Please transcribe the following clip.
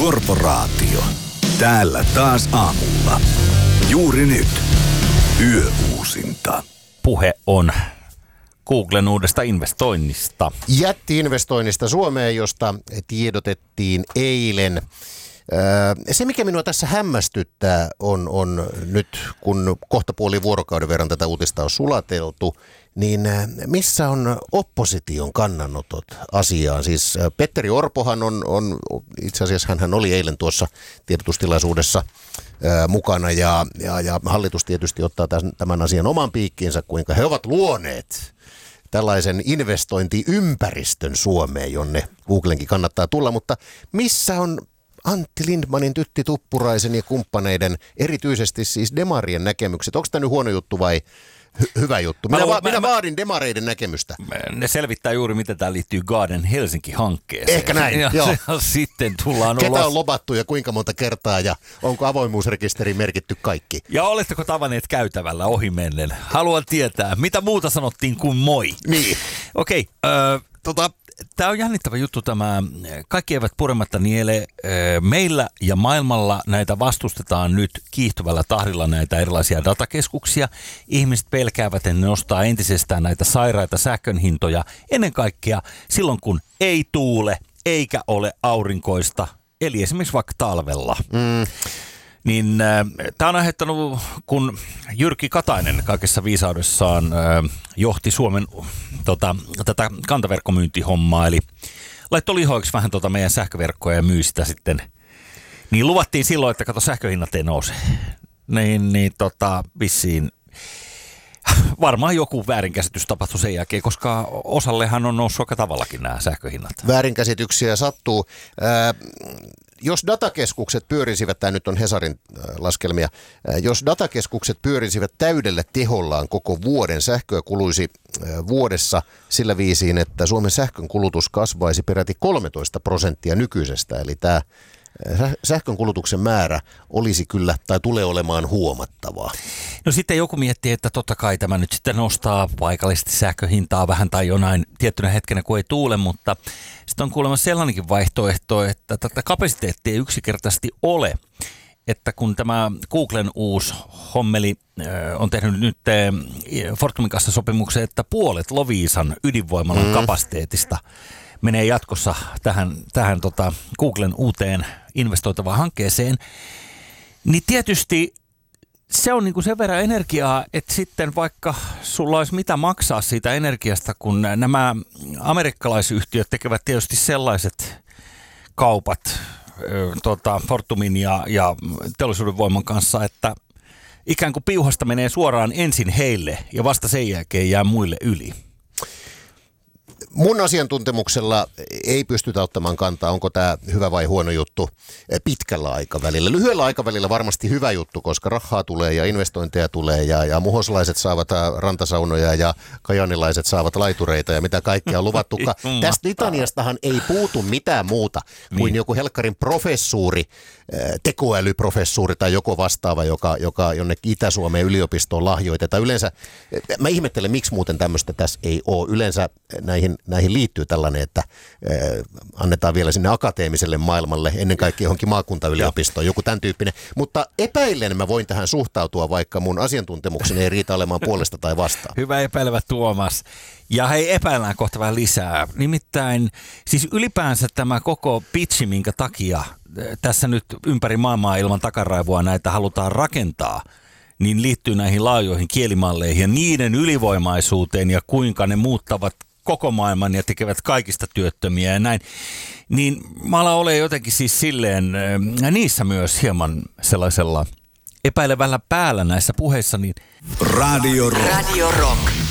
Korporaatio. Täällä taas aamulla. Juuri nyt. Yöuusinta. Puhe on Googlen uudesta investoinnista. Jätti-investoinnista Suomeen, josta tiedotettiin eilen. Se, mikä minua tässä hämmästyttää, on nyt, kun kohta puoli vuorokauden verran tätä uutista on sulateltu, niin missä on opposition kannanotot asiaan? Siis Petteri Orpohan on itse asiassa hän oli eilen tuossa tiedotustilaisuudessa mukana ja hallitus tietysti ottaa tämän asian oman piikkiinsä, kuinka he ovat luoneet tällaisen investointiympäristön Suomeen, jonne Googlenkin kannattaa tulla, mutta missä on Antti Lindmanin, Tytti Tuppuraisen ja kumppaneiden, erityisesti siis demarien näkemykset? Onko tämä nyt huono juttu vai hyvä juttu? Minä vaadin demareiden näkemystä. Ne selvittää juuri, miten tämä liittyy Garden Helsinki-hankkeeseen. Ehkä näin, ja joo. Sitten tullaan Ketä on lobattu ja kuinka monta kertaa ja onko avoimuusrekisteriin merkitty kaikki? Ja oletteko tavanneet käytävällä ohimennen? Haluan tietää, mitä muuta sanottiin kuin moi. Niin. Okei, tämä on jännittävä juttu tämä. Kaikki eivät purematta niele. Meillä ja maailmalla näitä vastustetaan nyt kiihtyvällä tahdilla näitä erilaisia datakeskuksia. Ihmiset pelkäävät, että ne nostaa entisestään näitä sairaita sähkön hintoja. Ennen kaikkea silloin, kun ei tuule eikä ole aurinkoista. Eli esimerkiksi vaikka talvella. Niin tämä on aiheuttanut, kun Jyrki Katainen kaikessa viisaudessaan johti Suomen tätä kantaverkkomyyntihommaa, eli laittoi lihoiksi vähän meidän sähköverkkoja ja myy sitä sitten. Niin luvattiin silloin, että kato, sähköhinnat ei nouse. Vissiin varmaan joku väärinkäsitys tapahtui sen jälkeen, koska osallehan on noussut aika tavallakin nämä sähköhinnat. Väärinkäsityksiä sattuu. Jos datakeskukset pyörisivät, tämä nyt on Hesarin laskelmia, jos datakeskukset pyörisivät täydellä tehollaan koko vuoden, sähköä kuluisi vuodessa sillä viisiin, että Suomen sähkön kulutus kasvaisi peräti 13% nykyisestä. Eli tämä sähkön kulutuksen määrä olisi kyllä, tai tulee olemaan huomattavaa. No sitten joku miettii, että totta kai tämä nyt sitten nostaa paikallisesti sähköhintaa vähän tai jonain tiettynä hetkenä, kun ei tuule, mutta sitten on kuulemma sellainenkin vaihtoehto, että tätä kapasiteettia ei yksinkertaisesti ole. Että kun tämä Googlen uusi hommeli on tehnyt nyt Fortumin kanssa sopimuksen, että puolet Loviisan ydinvoimalan kapasiteetista menee jatkossa tähän Googlen uuteen investoitavaan hankkeeseen, niin tietysti se on niinku sen verran energiaa, että sitten vaikka sulla olisi mitä maksaa siitä energiasta, kun nämä amerikkalaisyhtiöt tekevät tietysti sellaiset kaupat Fortumin ja teollisuuden voiman kanssa, että ikään kuin piuhasta menee suoraan ensin heille ja vasta sen jälkeen jää muille yli. Mun asiantuntemuksella ei pystytä ottamaan kantaa, onko tämä hyvä vai huono juttu pitkällä aikavälillä. Lyhyellä aikavälillä varmasti hyvä juttu, koska rahaa tulee ja investointeja tulee ja muhoslaiset saavat rantasaunoja ja kajanilaiset saavat laitureita ja mitä kaikkea on luvattu. Tästä litaniastahan ei puutu mitään muuta kuin joku helkkarin professuuri, tekoälyprofessuuri tai joku vastaava, joka jonnekin Itä-Suomeen yliopistoon lahjoitetaan. Yleensä, mä ihmettelen, miksi muuten tämmöistä tässä ei ole. Yleensä näihin liittyy tällainen, että annetaan vielä sinne akateemiselle maailmalle, ennen kaikkea johonkin maakuntayliopistoon, joku tämän tyyppinen. Mutta epäillen mä voin tähän suhtautua, vaikka mun asiantuntemukseni ei riitä olemaan puolesta tai vastaan. Hyvä epäilevä Tuomas. Ja hei, epäillään kohta vähän lisää. Nimittäin siis ylipäänsä tämä koko pitchi, minkä takia tässä nyt ympäri maailmaa ilman takaraivoa näitä halutaan rakentaa, niin liittyy näihin laajoihin kielimalleihin ja niiden ylivoimaisuuteen ja kuinka ne muuttavat koko maailman ja tekevät kaikista työttömiä ja näin. Niin mä alan ole jotenkin siis silleen niissä myös hieman sellaisella epäilevällä päällä näissä puheissa. Niin Radio Rock.